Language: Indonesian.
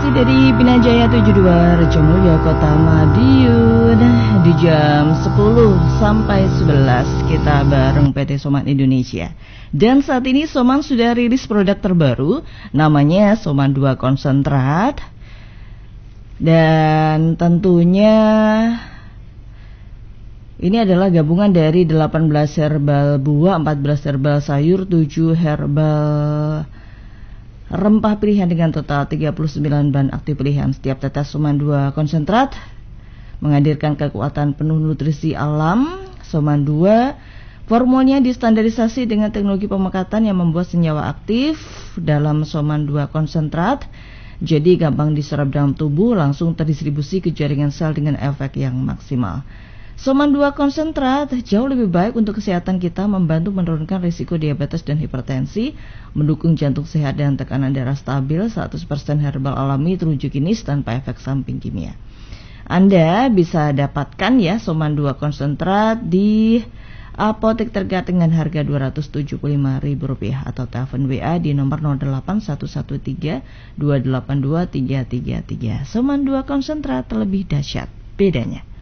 Dari Binajaya 72 Rejo Mulyo Kota Madiun. Di jam 10 sampai 11 kita bareng PT Soman Indonesia. Dan saat ini Soman sudah rilis produk terbaru, namanya Soman 2 Konsentrat. Dan tentunya ini adalah gabungan dari 18 herbal buah, 14 herbal sayur, 7 herbal rempah pilihan dengan total 39 bahan aktif pilihan. Setiap tetes Soman 2 Konsentrat menghadirkan kekuatan penuh nutrisi alam. Soman 2 formulnya distandarisasi dengan teknologi pemekatan yang membuat senyawa aktif dalam Soman 2 Konsentrat jadi gampang diserap dalam tubuh, langsung terdistribusi ke jaringan sel dengan efek yang maksimal. Soman 2 Konsentrat jauh lebih baik untuk kesehatan kita, membantu menurunkan risiko diabetes dan hipertensi, mendukung jantung sehat dan tekanan darah stabil, 100% herbal alami, teruji klinis tanpa efek samping kimia. Anda bisa dapatkan ya Soman 2 Konsentrat di apotek terdekat dengan harga Rp275.000 atau telepon WA di nomor 08113 282 333. Soman 2 Konsentrat, lebih dahsyat bedanya.